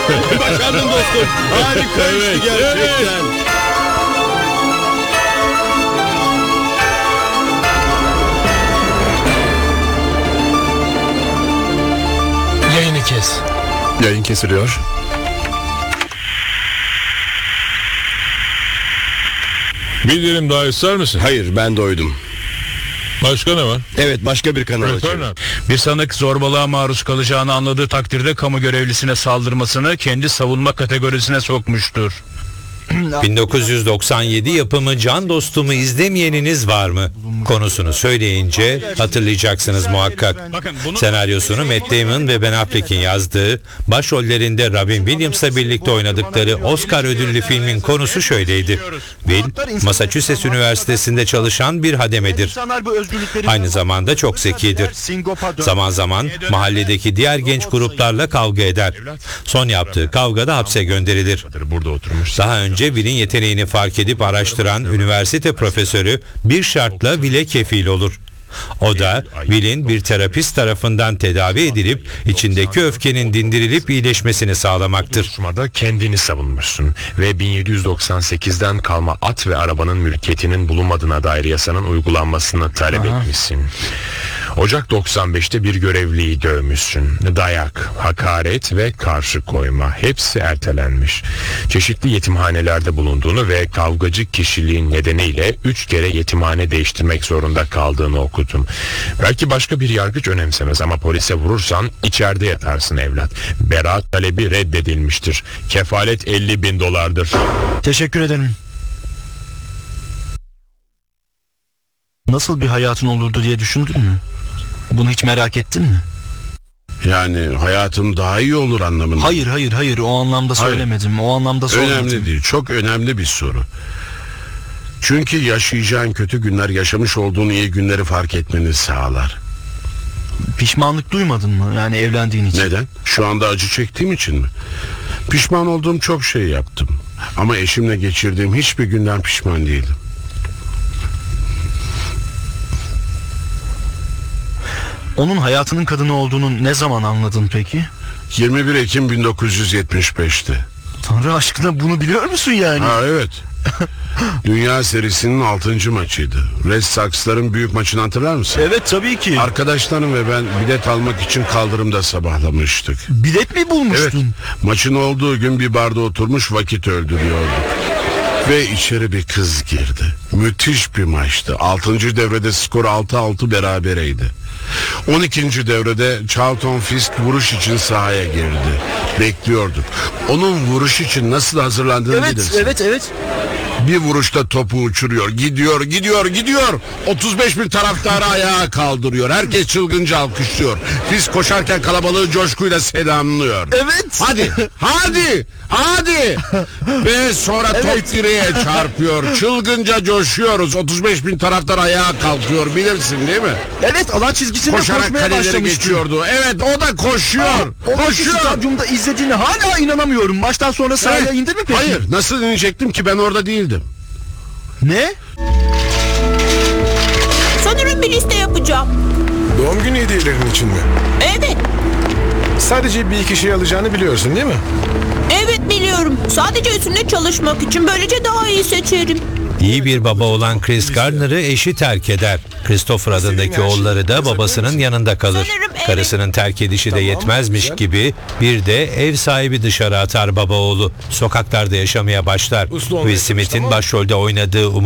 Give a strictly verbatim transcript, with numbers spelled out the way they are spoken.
Başardın dostum. Harika Evet, işti gerçekten. Yayını kes. Yayın kesiliyor. Bir dilim daha ister misin? Hayır, ben doydum. Başka ne var? Evet, başka bir kanal açalım. Returner. Bir sanık zorbalığa maruz kalacağını anladığı takdirde kamu görevlisine saldırmasını kendi savunma kategorisine sokmuştur. bin dokuz yüz doksan yedi yapımı Can Dostum'u izlemeyeniniz var mı? Konusunu söyleyince hatırlayacaksınız muhakkak. Senaryosunu Matt Damon ve Ben Affleck'in yazdığı, başrollerinde Robin Williams'la birlikte oynadıkları Oscar ödüllü filmin konusu şöyleydi. Will, Massachusetts Üniversitesi'nde çalışan bir hademedir. Aynı zamanda çok zekidir. Zaman zaman mahalledeki diğer genç gruplarla kavga eder. Son yaptığı kavgada hapse gönderilir. Burada oturmuş. Daha önce Will'in yeteneğini fark edip araştıran üniversite profesörü bir şartla Will'e kefil olur. O da Will'in bir terapist tarafından tedavi edilip içindeki öfkenin dindirilip iyileşmesini sağlamaktır. Duruşmada kendini savunmuşsun ve bin yedi yüz doksan sekizden kalma at ve arabanın mülkiyetinin bulunmadığına dair yasanın uygulanmasını talep etmişsin. Ocak doksan beşte bir görevliyi dövmüşsün. Dayak, hakaret ve karşı koyma hepsi ertelenmiş. Çeşitli yetimhanelerde bulunduğunu ve kavgacı kişiliğin nedeniyle üç kere yetimhane değiştirmek zorunda kaldığını okudum. Belki başka bir yargıç önemsemez ama polise vurursan içeride yatarsın evlat. Beraat talebi reddedilmiştir. Kefalet elli bin dolardır. Teşekkür ederim. Nasıl bir hayatın olurdu diye düşündün mü? Bunu hiç merak ettin mi? Yani hayatım daha iyi olur anlamında. Hayır hayır hayır o anlamda Hayır. söylemedim. O anlamda sormadım. Önemli değil. Çok önemli bir soru. Çünkü yaşayacağın kötü günler yaşamış olduğun iyi günleri fark etmeni sağlar. Pişmanlık duymadın mı? Yani evlendiğin için. Neden? Şu anda acı çektiğim için mi? Pişman olduğum çok şey yaptım. Ama eşimle geçirdiğim hiçbir günden pişman değilim. Onun hayatının kadını olduğunu ne zaman anladın peki? yirmi bir Ekim bin dokuz yüz yetmiş beş'te. Tanrı aşkına bunu biliyor musun yani? Ha evet. Dünya serisinin altıncı maçıydı. Red Sox'ların büyük maçını hatırlar mısın? Evet tabii ki. Arkadaşlarım ve ben bilet almak için kaldırımda sabahlamıştık. Bilet mi bulmuştun? Evet. Maçın olduğu gün bir barda oturmuş vakit öldürüyorduk. Ve içeri bir kız girdi. Müthiş bir maçtı. altıncı devrede skor altı altı berabereydi. on ikinci devrede Charlton Fisk vuruş için sahaya girdi. Bekliyorduk. Onun vuruş için nasıl hazırlandığını Evet bilirsin. evet evet. Bir vuruşta topu uçuruyor. Gidiyor, gidiyor, gidiyor. otuz beş bin taraftarı ayağa kaldırıyor. Herkes çılgınca alkışlıyor. Biz koşarken kalabalığı coşkuyla selamlıyor. Evet. Hadi, hadi, hadi. Ve sonra top direğe çarpıyor. Çılgınca coşuyoruz. otuz beş bin taraftar ayağa kalkıyor. Bilirsin değil mi? Evet alan çizgisinde Koşarak koşmaya kaleleri başlamıştı. geçiyordu. Evet, o da koşuyor. O maçı Koşuyor. stadyumda izlediğine hala inanamıyorum. Maçtan sonra sahaya Evet. indi mi peki? Hayır, nasıl inecektim ki, ben orada değildim. Ne? Sanırım bir liste yapacağım. Doğum günü hediyelerin için mi? Evet, Sadece bir iki şey alacağını biliyorsun değil mi? evet biliyorum. Sadece üstünde çalışmak için böylece daha iyi seçerim. İyi bir baba olan Chris Gardner'ı eşi terk eder. Christopher adındaki oğulları da babasının yanında kalır. Sanırım evet. Karısının terk edişi de yetmezmiş gibi bir de ev sahibi dışarı atar baba oğlu. Sokaklarda yaşamaya başlar. Will Smith'in başrolde oynadığı